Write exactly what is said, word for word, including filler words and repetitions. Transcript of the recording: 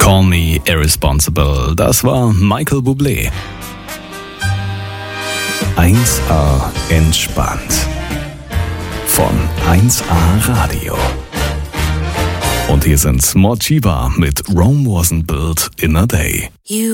Call Me Irresponsible, das war Michael Bublé. eins A entspannt. Von eins A Radio. Und hier sind Morchiba mit Rome Wasn't Built in a Day. You